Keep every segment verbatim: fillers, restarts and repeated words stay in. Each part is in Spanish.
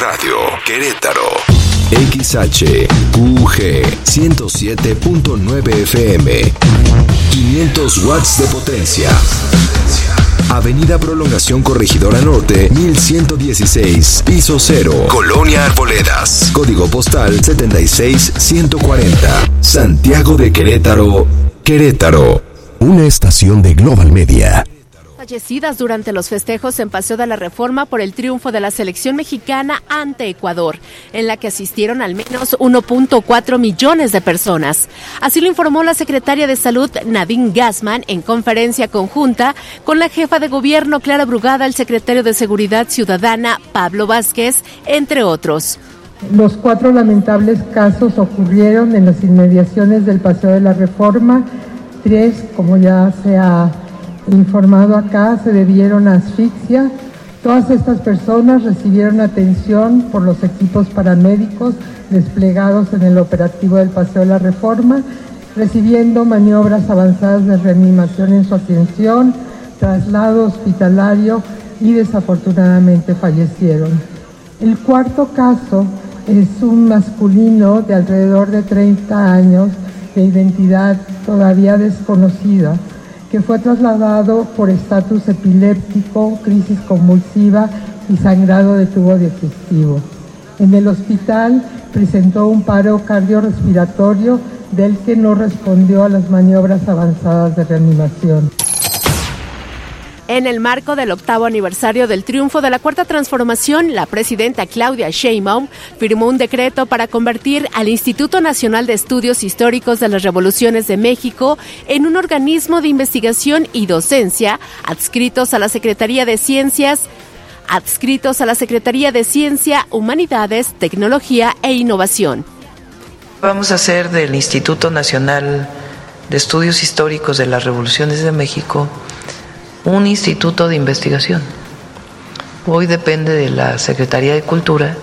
Radio, Querétaro. X H U G ciento siete punto nueve F M. quinientos watts de potencia. Avenida Prolongación Corregidora Norte, mil ciento dieciséis, piso cero, Colonia Arboledas. Código postal setenta y seis ciento cuarenta. Santiago de Querétaro, Querétaro. Una estación de Global Media. Fallecidas durante los festejos en Paseo de la Reforma por el triunfo de la selección mexicana ante Ecuador, en la que asistieron al menos uno punto cuatro millones de personas. Así lo informó la secretaria de Salud, Nadine Gassman, en conferencia conjunta con la jefa de gobierno, Clara Brugada, el secretario de Seguridad Ciudadana, Pablo Vázquez, entre otros. Los cuatro lamentables casos ocurrieron en las inmediaciones del Paseo de la Reforma. Tres, como ya se ha informado acá, se debieron a asfixia. Todas estas personas recibieron atención por los equipos paramédicos desplegados en el operativo del Paseo de la Reforma, recibiendo maniobras avanzadas de reanimación en su atención, traslado hospitalario y desafortunadamente fallecieron. El cuarto caso es un masculino de alrededor de treinta años, de identidad todavía desconocida, que fue trasladado por estatus epiléptico, crisis convulsiva y sangrado de tubo digestivo. En el hospital presentó un paro cardiorrespiratorio del que no respondió a las maniobras avanzadas de reanimación. En el marco del octavo aniversario del triunfo de la Cuarta Transformación, la presidenta Claudia Sheinbaum firmó un decreto para convertir al Instituto Nacional de Estudios Históricos de las Revoluciones de México en un organismo de investigación y docencia adscritos a la Secretaría de Ciencias, adscritos a la Secretaría de Ciencia, Humanidades, Tecnología e Innovación. Vamos a hacer del Instituto Nacional de Estudios Históricos de las Revoluciones de México un instituto de investigación. Hoy depende de la Secretaría de Cultura,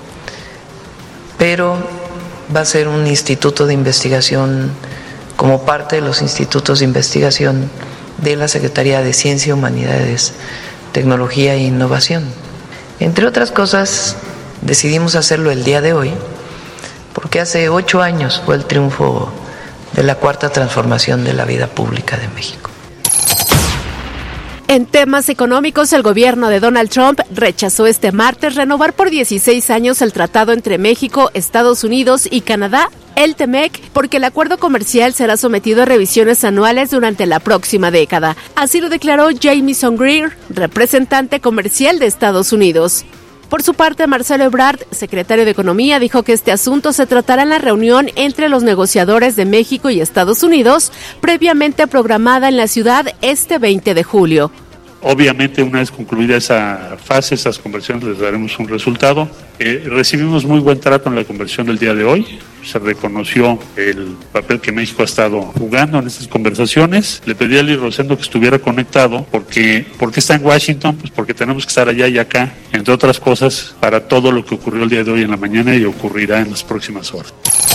pero va a ser un instituto de investigación como parte de los institutos de investigación de la Secretaría de Ciencia, Humanidades, Tecnología e Innovación. Entre otras cosas, decidimos hacerlo el día de hoy, porque hace ocho años fue el triunfo de la Cuarta Transformación de la vida pública de México. En temas económicos, el gobierno de Donald Trump rechazó este martes renovar por dieciséis años el tratado entre México, Estados Unidos y Canadá, el TEMEC, porque el acuerdo comercial será sometido a revisiones anuales durante la próxima década. Así lo declaró Jamieson Greer, representante comercial de Estados Unidos. Por su parte, Marcelo Ebrard, secretario de Economía, dijo que este asunto se tratará en la reunión entre los negociadores de México y Estados Unidos, previamente programada en la ciudad este veinte de julio. Obviamente, una vez concluida esa fase, esas conversaciones, les daremos un resultado. Eh, recibimos muy buen trato en la conversación del día de hoy. Se reconoció el papel que México ha estado jugando en estas conversaciones. Le pedí a Eli Rosendo que estuviera conectado porque, porque está en Washington, pues porque tenemos que estar allá y acá, entre otras cosas, para todo lo que ocurrió el día de hoy en la mañana y ocurrirá en las próximas horas.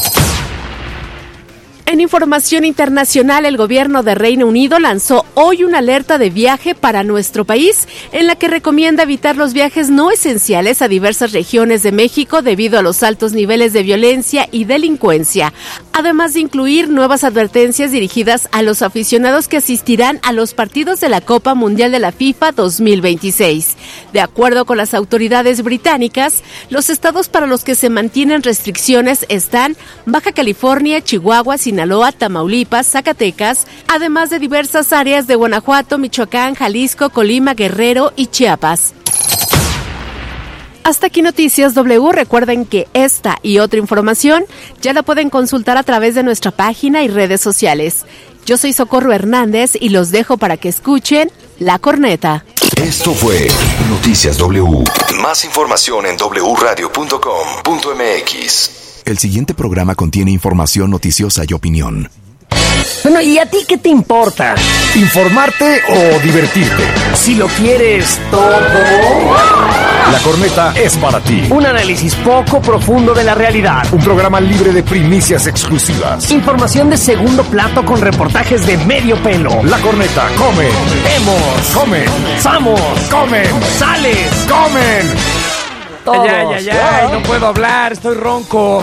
En información internacional, el gobierno de Reino Unido lanzó hoy una alerta de viaje para nuestro país, en la que recomienda evitar los viajes no esenciales a diversas regiones de México debido a los altos niveles de violencia y delincuencia, además de incluir nuevas advertencias dirigidas a los aficionados que asistirán a los partidos de la Copa Mundial de la FIFA dos mil veintiséis. De acuerdo con las autoridades británicas, los estados para los que se mantienen restricciones están Baja California, Chihuahua, Sinaloa, Tamaulipas, Zacatecas, además de diversas áreas de Guanajuato, Michoacán, Jalisco, Colima, Guerrero y Chiapas. Hasta aquí Noticias W. Recuerden que esta y otra información ya la pueden consultar a través de nuestra página y redes sociales. Yo soy Socorro Hernández y los dejo para que escuchen La Corneta. Esto fue Noticias W. Más información en doble u radio punto com punto m x. El siguiente programa contiene información noticiosa y opinión. Bueno, ¿y a ti qué te importa? ¿Informarte o divertirte? Si lo quieres todo... La Corneta es para ti. Un análisis poco profundo de la realidad. Un programa libre de primicias exclusivas. Información de segundo plato con reportajes de medio pelo. La Corneta, come. Vemos. Comen. Vamos. Comen. Sales. Comen. Ay, ay, ay, ay, no puedo hablar, estoy ronco.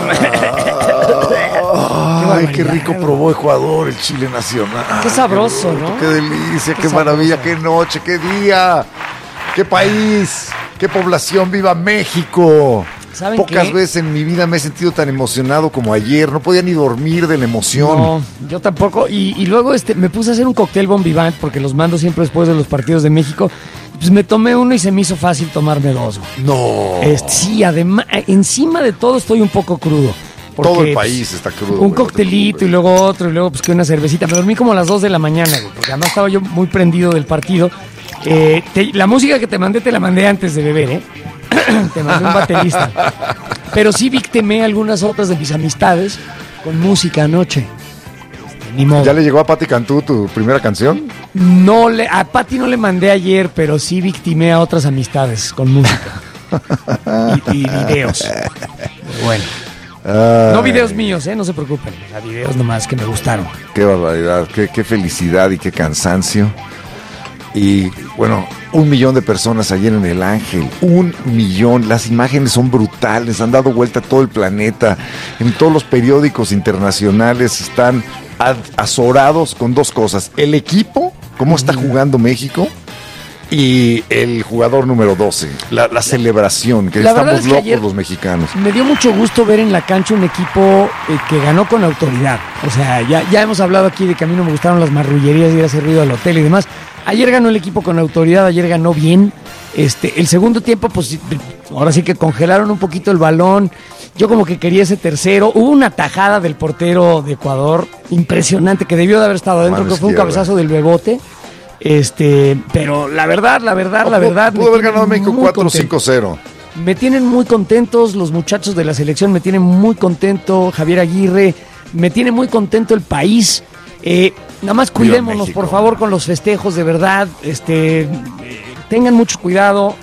Ah, ay, qué rico probó Ecuador el Chile nacional. Qué sabroso, qué ¿no? Qué delicia, qué, qué maravilla, sabroso. qué noche, qué día, qué país, qué población, viva México. ¿Saben Pocas qué? veces en mi vida me he sentido tan emocionado como ayer. No podía ni dormir de la emoción. No, yo tampoco. Y, y luego este, me puse a hacer un cóctel Bon Vivant porque los mando siempre después de los partidos de México. Pues me tomé uno y se me hizo fácil tomarme dos, güey. No. Este, sí, además, encima de todo estoy un poco crudo. Porque, todo el país pues, está crudo. Un güey, coctelito y luego otro y luego pues que una cervecita. Me dormí como a las dos de la mañana, güey, porque además estaba yo muy prendido del partido. Eh, te, la música que te mandé te la mandé antes de beber, ¿eh? Te mandé un baterista. Pero sí victimé algunas otras de mis amistades con música anoche. Ni modo. ¿Ya le llegó a Pati Cantú tu primera canción? No le, a Pati no le mandé ayer, pero sí victimé a otras amistades con música. y, y videos. Bueno. Ay, No videos míos, ¿eh? No se preocupen. O sea, videos nomás que me gustaron. Qué barbaridad, qué, qué felicidad y qué cansancio. Y bueno, un millón de personas ayer en el Ángel, un millón, las imágenes son brutales, han dado vuelta a todo el planeta, en todos los periódicos internacionales están azorados con dos cosas, el equipo, cómo está jugando México, y el jugador número doce, la, la celebración, que La estamos es que locos ayer los mexicanos. Me dio mucho gusto ver en la cancha un equipo eh, que ganó con autoridad. O sea, ya, ya hemos hablado aquí de que a mí no me gustaron las marrullerías de ir a hacer ruido al hotel y demás. Ayer ganó el equipo con autoridad, ayer ganó bien. Este, el segundo tiempo, pues ahora sí que congelaron un poquito el balón. Yo como que quería ese tercero. Hubo una tajada del portero de Ecuador impresionante que debió de haber estado adentro, que fue un cabezazo del Bebote. Este, pero la verdad, la verdad, la verdad. Pudo haber ganado México cuatro cinco cero. Me tienen muy contentos los muchachos de la selección, me tienen muy contento Javier Aguirre, me tiene muy contento el país. Eh, nada más cuidémonos, por favor, con los festejos, de verdad. Este, eh, tengan mucho cuidado,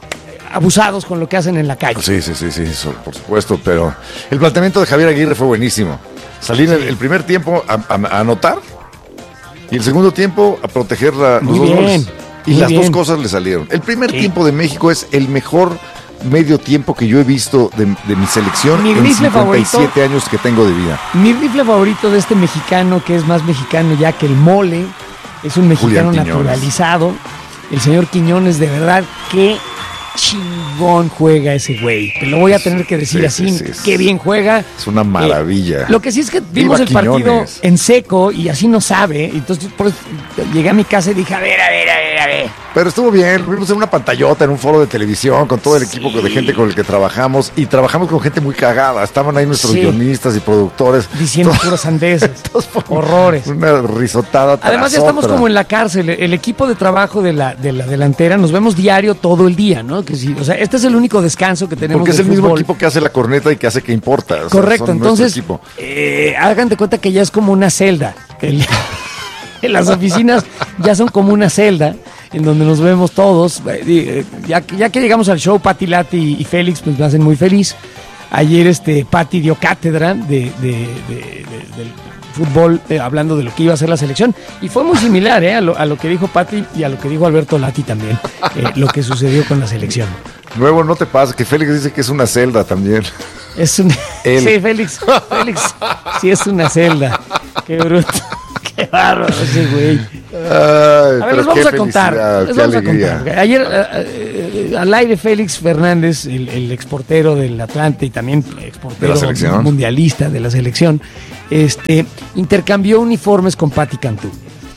abusados con lo que hacen en la calle. Sí, sí, sí, sí, eso, por supuesto, pero el planteamiento de Javier Aguirre fue buenísimo. Salir el, el primer tiempo a, a, a anotar y el segundo tiempo a proteger la, los dos goles. Y las bien. dos cosas le salieron. El primer sí. tiempo de México es el mejor medio tiempo que yo he visto de, de mi selección mi en cincuenta y siete años que tengo de vida. Mi rifle favorito de este mexicano, que es más mexicano ya que el mole, es un mexicano naturalizado. El señor Quiñones, de verdad, qué chingón juega ese güey. Te lo voy a tener que decir sí, así, sí, sí, qué sí. bien juega. Es una maravilla. Eh, lo que sí es que vimos el Quiñones. partido en seco y así no sabe. Entonces por eso llegué a mi casa y dije, a ver, a ver, a ver, a ver. Pero estuvo bien, vimos en una pantallota, en un foro de televisión, con todo el sí. equipo de gente con el que trabajamos. Y trabajamos con gente muy cagada. Estaban ahí nuestros sí. guionistas y productores. Diciendo todo, puros sandeces, horrores. Una risotada tras Además ya otra. estamos como en la cárcel. El equipo de trabajo de la, de la delantera, nos vemos diario todo el día, ¿no? Que sí, o sea, este es el único descanso que tenemos. Porque es el fútbol. mismo equipo que hace la corneta y que hace que importa. O sea, correcto, entonces, eh, hagan de cuenta que ya es como una celda. El, en las oficinas ya son como una celda en donde nos vemos todos. Ya, ya que llegamos al show, Pati Lati y Félix pues me hacen muy feliz. Ayer este Pati dio cátedra de, de, de, de, del fútbol, eh, hablando de lo que iba a hacer la selección, y fue muy similar eh, a, lo, a lo que dijo Pati y a lo que dijo Alberto Lati también, eh, lo que sucedió con la selección. Nuevo, no te pasa, que Félix dice que es una celda también. Es un... Sí, Félix, Félix, sí es una celda. Qué bruto. Qué bárbaro ese güey. Ay, a ver, les vamos a contar. Les vamos a contar. Ayer, uh, uh, al aire, Félix Fernández, el, el exportero del Atlante y también exportero ¿De la mundialista de la selección, este, intercambió uniformes con Pati Cantú.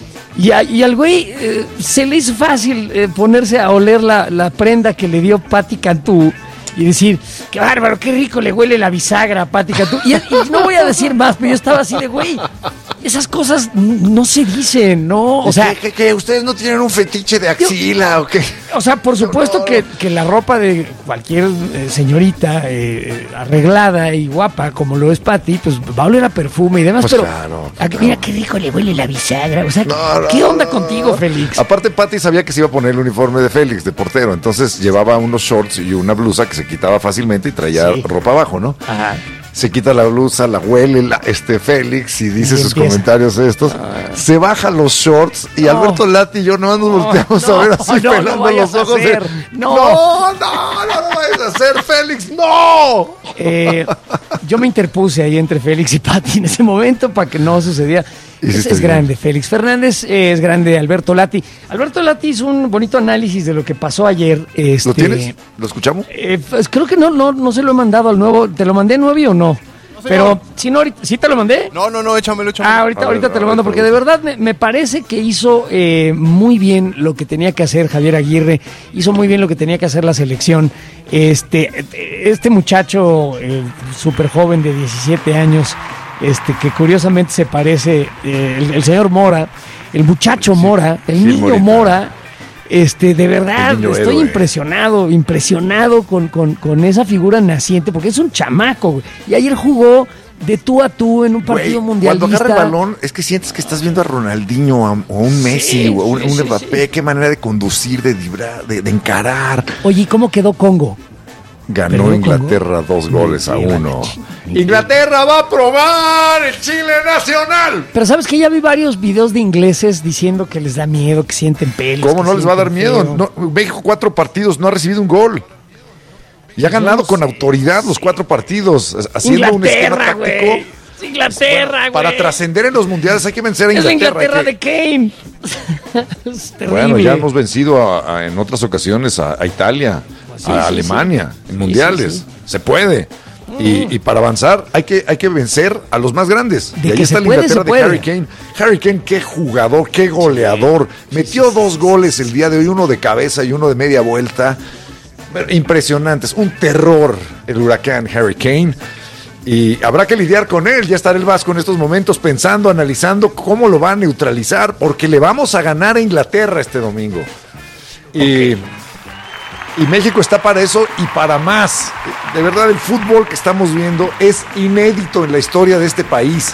Y, a, y al güey eh, se le hizo fácil eh, ponerse a oler la, la prenda que le dio Pati Cantú y decir, qué bárbaro, qué rico le huele la bisagra a Pati Cantú. Y, y no voy a decir más, pero yo estaba así de, güey, esas cosas no se dicen, ¿no? O sea, ¿que, que ustedes no tienen un fetiche de axila yo, o qué? O sea, por supuesto que, que la ropa de cualquier eh, señorita eh, arreglada y guapa, como lo es Pati, pues va a oler a perfume y demás, pues pero claro, a, claro. mira qué rico le huele la bisagra. O sea, no, ¿qué no, onda no, contigo, Félix? Aparte, Pati sabía que se iba a poner el uniforme de Félix, de portero, entonces llevaba unos shorts y una blusa que se quitaba fácilmente y traía sí. ropa abajo, ¿no? Ajá. se quita la blusa, la huele la, este Félix y dice Y sus empieza. comentarios estos, ah. se baja los shorts y no. Alberto Lati y yo nomás nos volteamos no, a ver así no, pelando no los ojos a de, no. no, no, no, no vayas a hacer, Félix, no. Eh, yo me interpuse ahí entre Félix y Pati en ese momento para que no sucediera. Es, es grande, Félix Fernández, eh, es grande Alberto Lati. Alberto Lati hizo un bonito análisis de lo que pasó ayer. Este, ¿Lo tienes? ¿Lo escuchamos? Eh, pues creo que no, no, no se lo he mandado al nuevo. ¿Te lo mandé, Nuevi, o no? No Pero si no, ahorita, ¿sí te lo mandé? No, no, no, échamelo, échamelo. Ah, ahorita, ver, ahorita te lo mando, ver, porque de verdad me, me parece que hizo eh, muy bien lo que tenía que hacer Javier Aguirre, hizo muy bien lo que tenía que hacer la selección. Este, este muchacho eh, súper joven de diecisiete años, este, que curiosamente se parece, eh, el, el señor Mora, el muchacho sí, Mora, el niño Morita. Mora, este, de verdad, estoy héroe. impresionado, impresionado con, con, con esa figura naciente, porque es un chamaco, güey. Y ayer jugó de tú a tú en un partido mundialista. Cuando agarra el balón, es que sientes que estás viendo a Ronaldinho a, o un Messi, sí, o un, sí, un Mbappé, sí. Qué manera de conducir, de vibrar, de, de encarar. Oye, ¿y cómo quedó Congo? Ganó Pero Inglaterra Congo? dos goles sí, a uno. Inglaterra va a probar el Chile nacional. Pero sabes que ya vi varios videos de ingleses diciendo que les da miedo, que sienten pelos. ¿Cómo no les va a dar miedo? No, México cuatro partidos, no ha recibido un gol. Y ha ganado con autoridad los cuatro partidos, haciendo un esquema táctico. Wey. Inglaterra, güey. Para trascender en los mundiales hay que vencer a Inglaterra. Es la Inglaterra que... de Kane. Es terrible. Bueno, ya hemos vencido a, a, en otras ocasiones a, a Italia, pues sí, a sí, Alemania, sí. en mundiales. Sí, sí, sí. Se puede. Mm. Y, y para avanzar hay que, hay que vencer a los más grandes. De y ahí está la puede, Inglaterra de Harry Kane. Harry Kane, qué jugador, qué goleador. Sí. Metió sí, sí, dos sí. goles el día de hoy, uno de cabeza y uno de media vuelta. Impresionantes, un terror el huracán Harry Kane. Y habrá que lidiar con él. Ya estará el Vasco en estos momentos pensando, analizando cómo lo va a neutralizar, porque le vamos a ganar a Inglaterra este domingo. Y, okay. y México está para eso y para más. De verdad, el fútbol que estamos viendo es inédito en la historia de este país.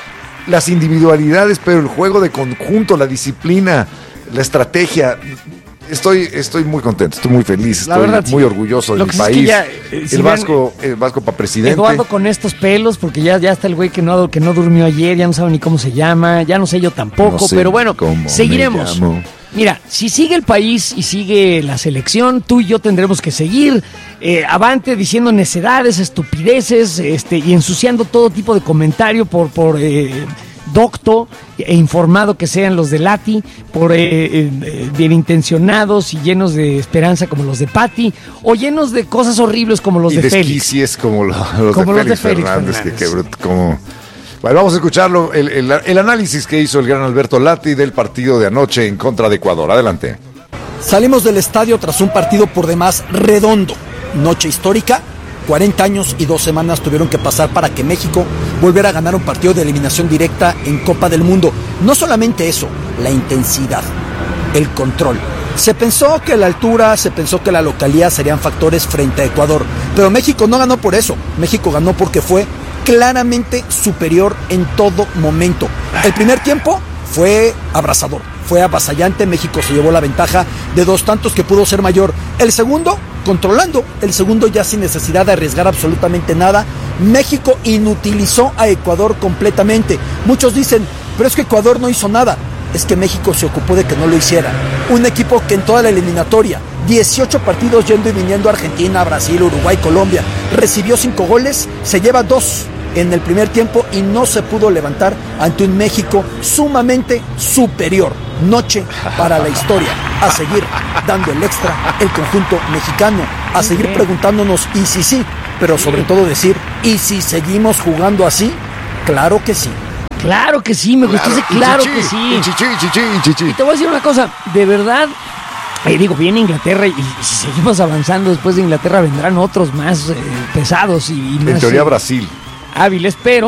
Las individualidades, pero el juego de conjunto, la disciplina, la estrategia. Estoy, estoy muy contento, estoy muy feliz, estoy verdad, muy sí. orgulloso de mi país. Es que ya, eh, si el Vasco, el Vasco para presidente. Eduardo con estos pelos, porque ya, ya está el güey que no, que no durmió ayer, ya no sabe ni cómo se llama, ya no sé yo tampoco, no sé pero bueno, seguiremos. Mira, si sigue el país y sigue la selección, tú y yo tendremos que seguir eh, avante diciendo necedades, estupideces, este, y ensuciando todo tipo de comentario por, por eh, docto e informado que sean los de Lati, por eh, eh, bien intencionados y llenos de esperanza como los de Pati, o llenos de cosas horribles como los y de Félix. Y como lo, los, como de, los Félix de Félix Fernández. Fernández. Que, que brut, como... Bueno, vamos a escucharlo, el, el, el análisis que hizo el gran Alberto Lati del partido de anoche en contra de Ecuador. Adelante. Salimos del estadio tras un partido por demás redondo. Noche histórica. cuarenta años y dos semanas tuvieron que pasar para que México volviera a ganar un partido de eliminación directa en Copa del Mundo. No solamente eso, la intensidad, el control. Se pensó que la altura, se pensó que la localidad serían factores frente a Ecuador, pero México no ganó por eso. México ganó porque fue claramente superior en todo momento. El primer tiempo fue abrasador, fue avasallante. México se llevó la ventaja de dos tantos que pudo ser mayor. El segundo, controlando, el segundo ya sin necesidad de arriesgar absolutamente nada. México inutilizó a Ecuador completamente. Muchos dicen, pero es que Ecuador no hizo nada. Es que México se ocupó de que no lo hiciera. Un equipo que en toda la eliminatoria, dieciocho partidos yendo y viniendo a Argentina, Brasil, Uruguay, Colombia, recibió cinco goles, se lleva dos en el primer tiempo y no se pudo levantar ante un México sumamente superior. Noche para la historia. A seguir dando el extra el conjunto mexicano. A seguir preguntándonos y si sí, pero sobre todo decir, ¿y si seguimos jugando así? Claro que sí. Claro que sí, me gustó ese claro que sí. Chichi, chichi, chichi. Y te voy a decir una cosa, de verdad, eh, digo, viene Inglaterra y, y si seguimos avanzando después de Inglaterra vendrán otros más eh, pesados y, y más... En teoría Brasil. Hábiles, pero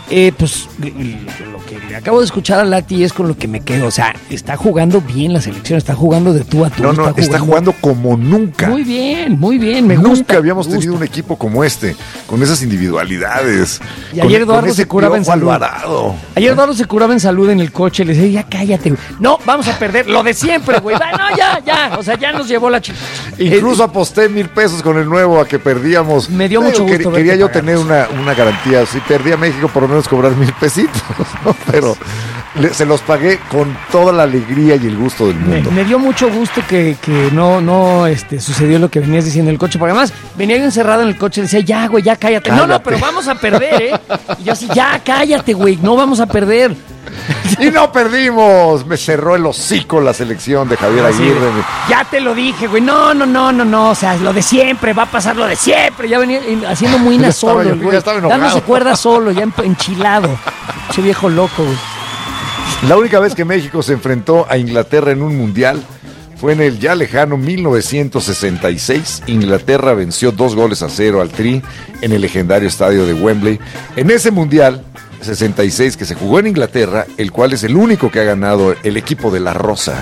eh, pues lo que le acabo de escuchar a Lati es con lo que me quedo. O sea, está jugando bien la selección, está jugando de tú a tú. No, no, está jugando, está jugando como nunca. Muy bien, muy bien, me nunca gusta. Nunca habíamos me gusta. tenido un equipo como este, con esas individualidades. Y ayer con, Eduardo con se curaba en salud. Alvarado. Ayer Eduardo se curaba en salud en el coche, le decía, ya cállate, güey. No, vamos a perder, lo de siempre, güey. No, ya, ya, o sea, ya nos llevó la chica. Incluso eh, aposté mil pesos con el nuevo a que perdíamos. Me dio mucho gusto. Quería yo tener una, una garantía. Si perdía México, por lo menos cobrar mil pesitos, ¿no? Pero le, se los pagué con toda la alegría y el gusto del mundo. Me, me dio mucho gusto que, que no, no este, sucedió lo que venías diciendo en el coche, porque además venía yo encerrado en el coche y decía, ya, güey, ya cállate. cállate. No, no, pero vamos a perder, ¿eh? Y yo así, ya, cállate, güey, no vamos a perder. Y no perdimos. Me cerró el hocico la selección de Javier Así Aguirre. Es. Ya te lo dije, güey. No, no, no, no, no. O sea, lo de siempre, va a pasar lo de siempre. Ya venía haciendo muy na solo, yo, güey. Ya estaba enojado. Dándose cuerda solo, ya enchilado. Che viejo loco, güey. La única vez que México se enfrentó a Inglaterra en un mundial fue en el ya lejano mil novecientos sesenta y seis. Inglaterra venció dos goles a cero al Tri en el legendario estadio de Wembley. En ese mundial sesenta y seis que se jugó en Inglaterra, el cual es el único que ha ganado el equipo de la Rosa.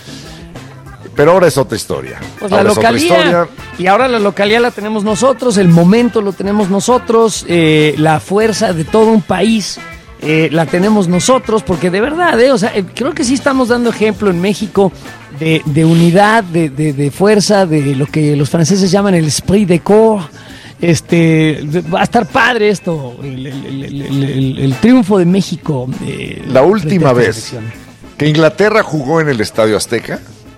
Pero ahora es otra historia. Pues ahora la localía, y ahora la localidad la tenemos nosotros, el momento lo tenemos nosotros, eh, la fuerza de todo un país eh, la tenemos nosotros, porque de verdad, eh, o sea, eh, creo que sí estamos dando ejemplo en México de, de unidad, de, de, de fuerza, de lo que los franceses llaman el esprit de corps. Este, va a estar padre esto, el, el, el, el, el triunfo de México. Eh, la última vez que Inglaterra jugó en el Estadio Azteca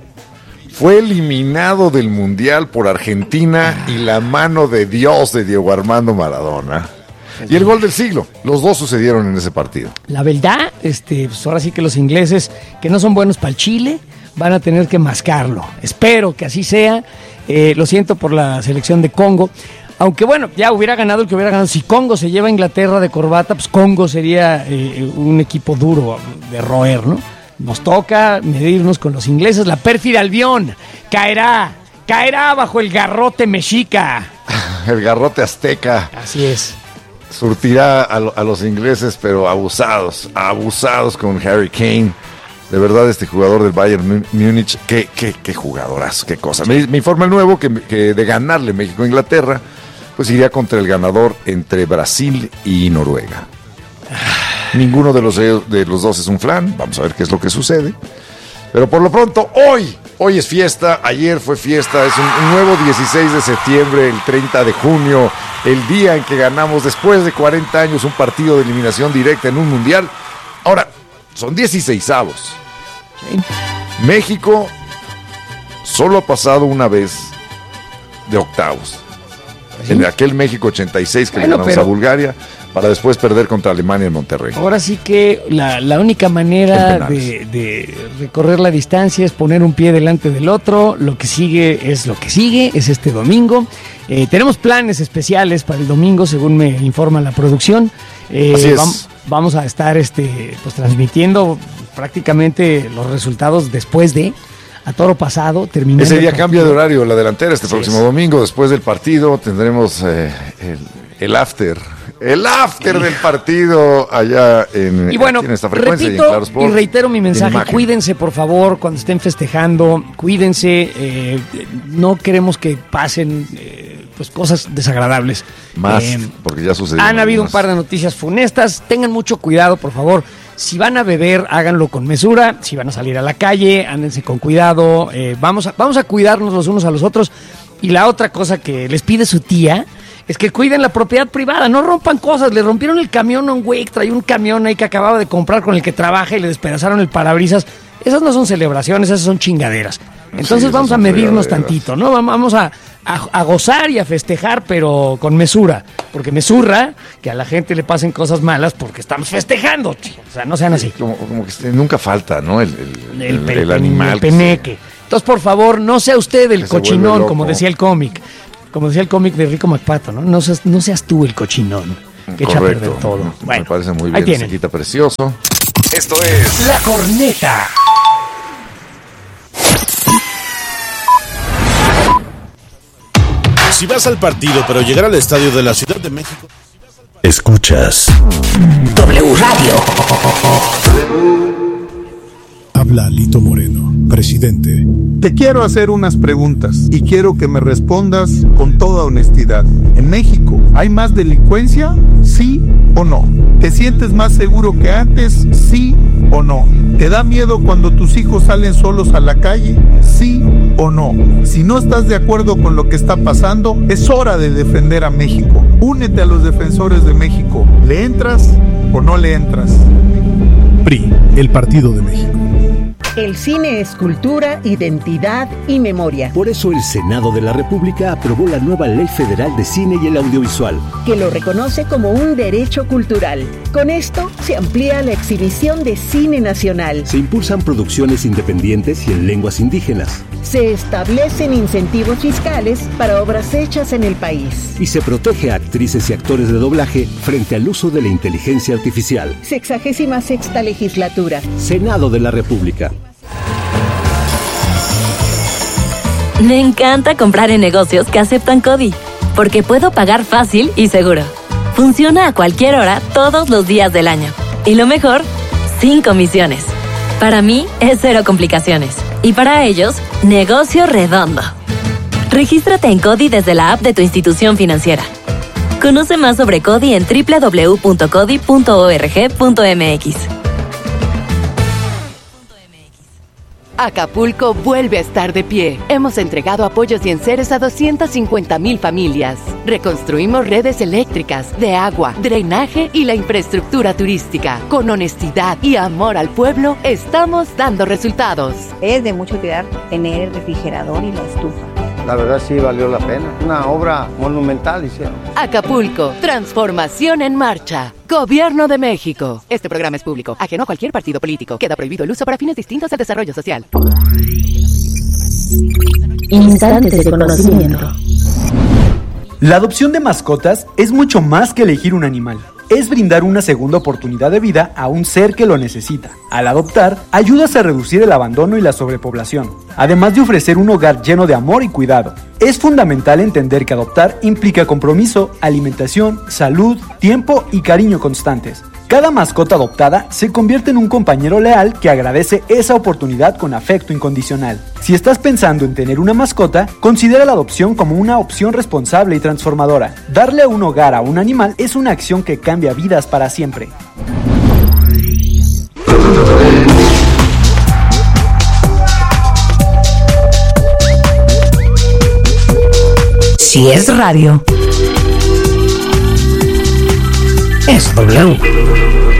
fue eliminado del Mundial por Argentina y la mano de Dios de Diego Armando Maradona. Y el gol del siglo, los dos sucedieron en ese partido. La verdad, este, pues ahora sí que los ingleses, que no son buenos para el Chile, van a tener que mascarlo. Espero que así sea. Eh, lo siento por la selección de Congo. Aunque bueno, ya hubiera ganado el que hubiera ganado. Si Congo se lleva a Inglaterra de corbata, pues Congo sería eh, un equipo duro de roer, ¿no? Nos toca medirnos con los ingleses. La pérfida Albión caerá, caerá bajo el garrote mexica. El garrote azteca. Así es. Surtirá a, lo, a los ingleses, pero abusados, abusados con Harry Kane. De verdad, este jugador del Bayern Múnich, qué, qué, qué jugadorazo, qué cosa. Me, me informa el nuevo que, que de ganarle México a Inglaterra, pues iría contra el ganador entre Brasil y Noruega. Ninguno de los, de los dos es un flan, vamos a ver qué es lo que sucede. Pero por lo pronto, hoy, hoy es fiesta, ayer fue fiesta, es un, un nuevo dieciséis de septiembre, el treinta de junio, el día en que ganamos después de cuarenta años un partido de eliminación directa en un mundial. Ahora, son dieciseisavos. Sí. México solo ha pasado una vez de octavos. ¿Sí? En aquel México ochenta y seis que bueno, le ganamos pero... a Bulgaria, para después perder contra Alemania en Monterrey. Ahora sí que la, la única manera de, de recorrer la distancia es poner un pie delante del otro. Lo que sigue es lo que sigue, es este domingo. Eh, tenemos planes especiales para el domingo, según me informa la producción. Eh, Así es. Vamos, vamos a estar este, pues, transmitiendo prácticamente los resultados después de... a toro pasado, terminando. Ese día cambia de horario la delantera este sí próximo es. domingo. Después del partido tendremos eh, el, el after. El after sí. del partido allá en, y bueno, en esta frecuencia. Repito, y, en Claro Sport, y reitero mi mensaje. Cuídense, por favor, cuando estén festejando. Cuídense. Eh, no queremos que pasen eh, pues cosas desagradables. Más, eh, porque ya sucedió. Han habido un par de noticias funestas. Tengan mucho cuidado, por favor. Si van a beber, háganlo con mesura. Si van a salir a la calle, ándense con cuidado. Eh, vamos a, vamos a cuidarnos los unos a los otros. Y la otra cosa que les pide su tía es que cuiden la propiedad privada, no rompan cosas. Le rompieron el camión a un güey que traía un camión ahí que acababa de comprar con el que trabaja y le despedazaron el parabrisas. Esas no son celebraciones, esas son chingaderas. Entonces sí, vamos a medirnos tantito, ¿no? Vamos a, a, a gozar y a festejar, pero con mesura. Porque me zurra que a la gente le pasen cosas malas porque estamos festejando. O sea, no sean así. Como, como que este, nunca falta, ¿no? El, el, el, el, el animal. El peneque. Se... Entonces, por favor, no sea usted el cochinón, como decía el cómic. Como decía el cómic de Rico McPato, ¿no? No seas, no seas tú el cochinón que echa a perder todo. Me bueno, parece muy bien, tienen. Quita precioso. Esto es La Corneta. Si vas al partido, pero llegar al estadio de la Ciudad de México Escuchas W Radio. Habla Lito Moreno, presidente. Te quiero hacer unas preguntas y quiero que me respondas con toda honestidad. ¿En México hay más delincuencia? ¿Sí o no? ¿Te sientes más seguro que antes? ¿Sí o no? ¿Te da miedo cuando tus hijos salen solos a la calle? ¿Sí o no? Si no estás de acuerdo con lo que está pasando, es hora de defender a México. Únete a los defensores de México. ¿Le entras o no le entras? P R I, el Partido de México. El cine es cultura, identidad y memoria. Por eso el Senado de la República aprobó la nueva Ley Federal de Cine y el Audiovisual, que lo reconoce como un derecho cultural. Con esto se amplía la exhibición de cine nacional. Se impulsan producciones independientes y en lenguas indígenas. Se establecen incentivos fiscales para obras hechas en el país. Y se protege a actrices y actores de doblaje frente al uso de la inteligencia artificial. Sexagésima sexta legislatura. Senado de la República. Me encanta comprar en negocios que aceptan CODI, porque puedo pagar fácil y seguro. Funciona a cualquier hora, todos los días del año. Y lo mejor, sin comisiones. Para mí, es cero complicaciones. Y para ellos, negocio redondo. Regístrate en CODI desde la app de tu institución financiera. Conoce más sobre CODI en doble u doble u doble u punto codi punto org punto m x. Acapulco vuelve a estar de pie. Hemos entregado apoyos y enseres a doscientas cincuenta mil familias. Reconstruimos redes eléctricas, de agua, drenaje y la infraestructura turística. Con honestidad y amor al pueblo, estamos dando resultados. Es de mucho cuidar tener el refrigerador y la estufa. La verdad sí valió la pena. Una obra monumental hicieron. Acapulco, transformación en marcha. Gobierno de México. Este programa es público, ajeno a cualquier partido político. Queda prohibido el uso para fines distintos al desarrollo social. Instantes de conocimiento. La adopción de mascotas es mucho más que elegir un animal. Es brindar una segunda oportunidad de vida a un ser que lo necesita. Al adoptar, ayudas a reducir el abandono y la sobrepoblación, además de ofrecer un hogar lleno de amor y cuidado. Es fundamental entender que adoptar implica compromiso, alimentación, salud, tiempo y cariño constantes. Cada mascota adoptada se convierte en un compañero leal que agradece esa oportunidad con afecto incondicional. Si estás pensando en tener una mascota, considera la adopción como una opción responsable y transformadora. Darle un hogar a un animal es una acción que cambia vidas para siempre. Si es radio, es W.